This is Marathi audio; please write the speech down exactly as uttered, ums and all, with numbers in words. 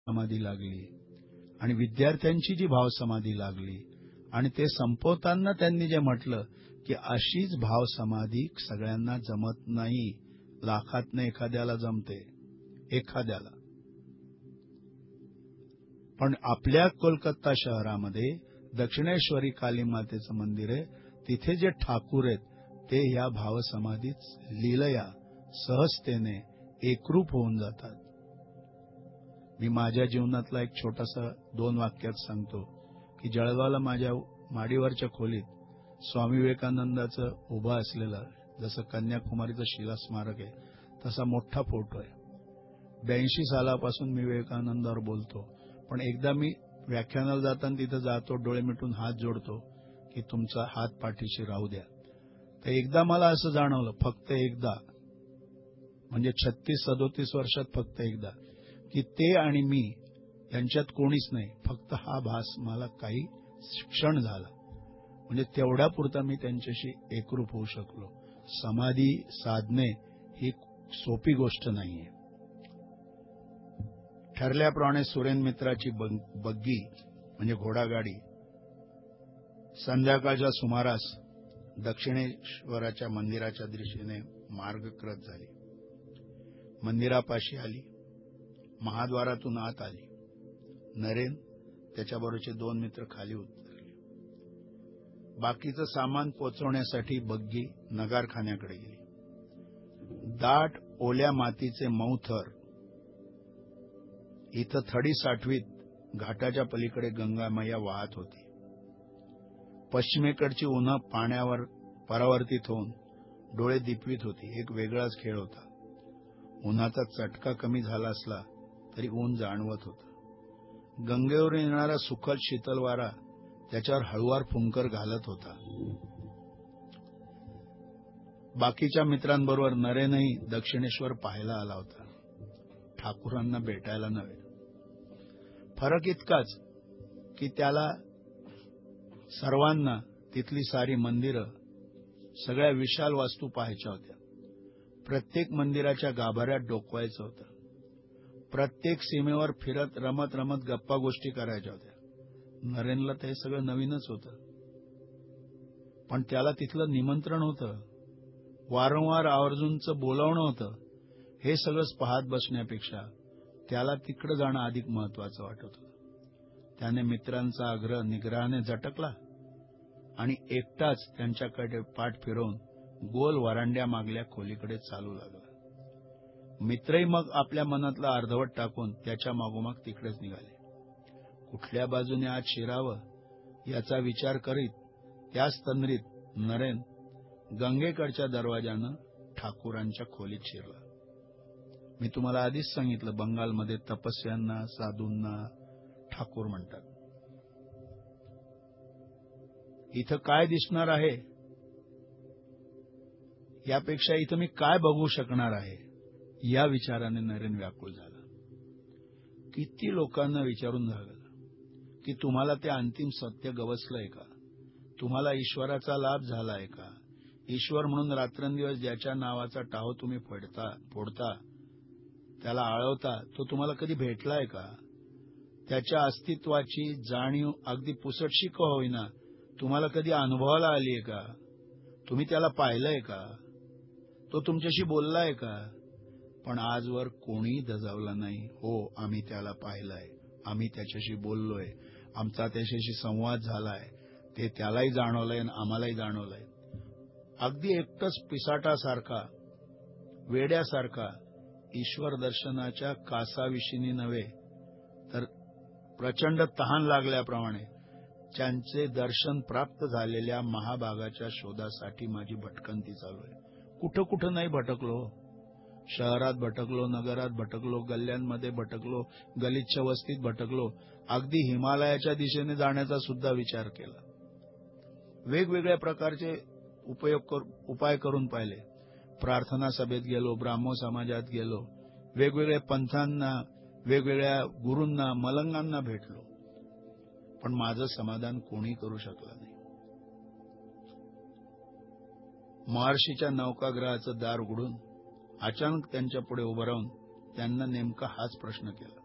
समाधी लागली आणि विद्यार्थ्यांची जी भाव समाधी लागली आणि ते संपवताना त्यांनी जे म्हटलं की अशीच भाव समाधी सगळ्यांना जमत नाही, लाखातनं एखाद्याला जमते, एखाद्याला. पण आपल्या कोलकाता शहरामध्ये दक्षिणेश्वरी काली मातेचं मंदिर आहे, तिथे जे ठाकूर आहेत ते ह्या भावसमाधीत लीलया सहजतेने एकरूप होऊन जातात. मी माझ्या जीवनातला एक छोटासा दोन वाक्यात सांगतो की जळगावला माझ्या माडीवरच्या खोलीत स्वामी विवेकानंदाचं उभं असलेलं, जसं कन्याकुमारीचं शिला स्मारक आहे तसा मोठा फोटो आहे. ब्याऐंशी सालापासून मी विवेकानंदावर बोलतो, पण एकदा मी व्याख्यानाला जाताना तिथं जातो, डोळे मिटून हात जोडतो की तुमचा हात पाठीशी राहू द्या. तर एकदा मला असं जाणवलं, फक्त एकदा, म्हणजे छत्तीस सदोतीस वर्षात फक्त एकदा, की ते आणि मी यांच्यात कोणीच नाही, फक्त हा भास मला काही क्षण झाला. म्हणजे तेवढ्यापुरता मी त्यांच्याशी एकरूप होऊ शकलो. समाधी साधणे ही सोपी गोष्ट नाहीये. ठरल्याप्रमाणे सुरेन मित्राची बग्गी म्हणजे घोडागाडी संध्याकाळच्या सुमारास दक्षिणेश्वराच्या मंदिराच्या दिशेने मार्गक्रत झाली. मंदिरापाशी आली, महाद्वारातून आत आली. नरेन त्याच्याबरोबरचे दोन मित्र खाली उतरले. बाकीचं सामान पोचवण्यासाठी बग्गी नगारखान्याकडे गेली. दाट ओल्या मातीचे मऊ थर, इथं थडी साठवीत घाटाच्या पलीकडे गंगामय्या वाहत होती. पश्चिमेकडची उन्हं पाण्यावर परावर्तित होऊन डोळे दिपवीत होती. एक वेगळाच खेळ होता. उन्हाचा चटका कमी झाला असला तरी ऊन जाणवत होतं. गंगेवर येणारा सुखद शीतल वारा त्याच्यावर हळुवार फुंकर घालत होता. बाकीच्या मित्रांबरोबर नरेनही दक्षिणेश्वर पाहायला आला होता, ठाकूरांना भेटायला नव्हे. फरक इतकाच की त्याला सर्वांना तिथली सारी मंदिरं, सगळ्या विशाल वास्तू पाहायच्या होत्या. प्रत्येक मंदिराच्या गाभाऱ्यात डोकवायचं होतं. प्रत्येक सीमेवर फिरत रमत रमत गप्पा गोष्टी करायच्या होत्या. नरेनला ते सगळं नवीनच होतं, पण त्याला तिथलं निमंत्रण होतं, वारंवार आवर्जूनचं बोलावणं होतं. हे सगळंच पाहत बसण्यापेक्षा त्याला तिकडे जाणं अधिक महत्वाचं वाटत होतं. त्याने मित्रांचा आग्रह निग्रहाने झटकला आणि एकटाच त्यांच्याकडे पाठ फिरवून गोल वरांड्या मागल्या खोलीकडे चालू लागला. मित्रही मग आपल्या मनातला अर्धवट टाकून त्याच्या मागोमाग तिकडेच निघाले. कुठल्या बाजूने आज शिरावं याचा विचार करीत त्याच तंद्रीत नरेन गंगेकडच्या दरवाजानं ठाकूरांच्या खोलीत शिरला. मी तुम्हाला आधीच सांगितलं, बंगालमध्ये तपस्यांना, साधूंना ठाकूर म्हणतात. इथं काय दिसणार आहे यापेक्षा इथं मी काय बघू शकणार आहे या विचाराने नरेन व्याकुळ झाला. किती लोकांना विचारून झालं की तुम्हाला ते अंतिम सत्य गवसलंय का? तुम्हाला ईश्वराचा लाभ झालाय का? ईश्वर म्हणून रात्रंदिवस ज्याच्या नावाचा टाहो तुम्ही फोडता फोडता त्याला आळवता, तो तुम्हाला कधी भेटलाय का? त्याच्या अस्तित्वाची जाणीव अगदी पुसटशी का होईना तुम्हाला कधी अनुभवाला आलीय का? तुम्ही त्याला पाहिलंय का? तो तुमच्याशी बोललाय का? पण आजवर कोणी दजावला नाही. हो, आम्ही त्याला पाहिलंय, आम्ही त्याच्याशी बोललोय, आमचा त्याच्याशी संवाद झालाय, ते त्यालाही जाणवलंय आणि आम्हालाही जाणवलंय. अगदी एकटंच पिसाटासारखा, वेड्यासारखा ईश्वर दर्शनाच्या कासाविशीनी नव्हे तर प्रचंड तहान लागल्याप्रमाणे त्यांचे दर्शन प्राप्त झालेल्या महाभागाच्या शोधासाठी माझी भटकंती चालू आहे. कुठं कुठं नाही भटकलो, शहरात भटकलो, नगरात भटकलो, गल्ल्यांमध्ये भटकलो, गलिच्छ वस्तीत भटकलो, अगदी हिमालयाच्या दिशेने जाण्याचा सुद्धा विचार केला. वेगवेगळ्या प्रकारचे उपयोग उपाय करून पाहिले. प्रार्थना सभेत गेलो, ब्राह्मो समाजात गेलो, वेगवेगळ्या पंथांना, वेगवेगळ्या गुरूंना, मलंगांना भेटलो, पण माझं समाधान कोणी करू शकलं नाही. महर्षीच्या नौकाग्रहाचं दार उघडून अचानक त्यांच्या पुढे उभं राहून त्यांना नेमका हाच प्रश्न केला,